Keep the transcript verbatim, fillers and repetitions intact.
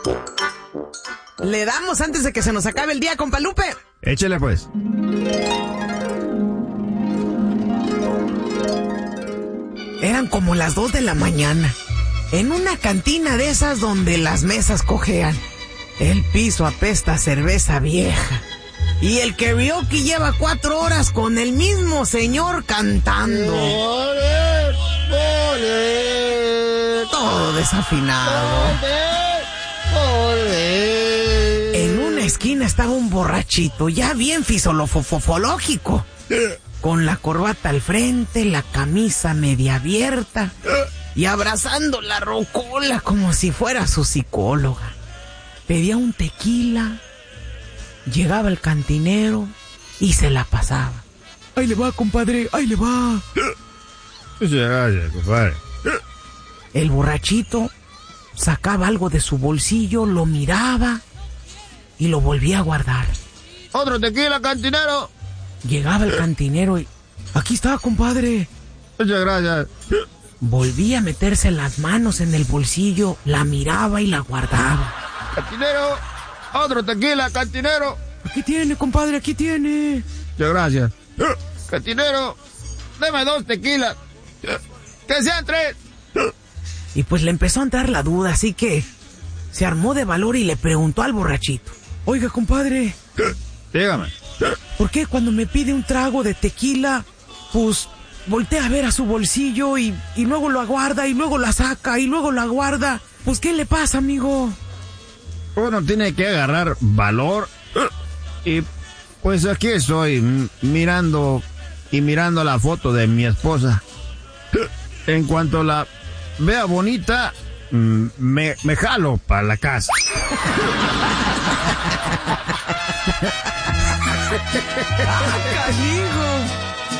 Le damos antes de que se nos acabe el día, compa Lupe. Échale pues. Eran como las dos de la mañana, en una cantina de esas donde las mesas cojean. El piso apesta a cerveza vieja. Y el karaoke lleva cuatro horas con el mismo señor cantando. ¡Poder! ¡Poder! Todo desafinado. ¡Poder! ¡Poder! En una esquina estaba un borrachito, ya bien fisiológico, con la corbata al frente, la camisa media abierta y abrazando la rocola como si fuera su psicóloga. Pedía un tequila, llegaba el cantinero y se la pasaba. Ahí le va, compadre, ahí le va. Gracias, compadre. El borrachito sacaba algo de su bolsillo, lo miraba y lo volvía a guardar. ¡Otro tequila, cantinero! Llegaba el cantinero y... Aquí está, compadre. Muchas gracias. Volvía a meterse las manos en el bolsillo, la miraba y la guardaba. ¡Cantinero! ¡Otro tequila, cantinero! Aquí tiene, compadre, aquí tiene. Muchas gracias. ¡Cantinero! ¡Deme dos tequilas! ¡Que sean tres! Y pues le empezó a entrar la duda, así que se armó de valor y le preguntó al borrachito. Oiga, compadre. Dígame. ¿Por qué cuando me pide un trago de tequila, pues voltea a ver a su bolsillo y, y luego lo aguarda y luego la saca y luego la guarda? Pues, ¿qué le pasa, amigo? Uno tiene que agarrar valor y pues aquí estoy m- mirando y mirando la foto de mi esposa. En cuanto la vea bonita, m- me, me jalo para la casa. ¡Ah, canijo!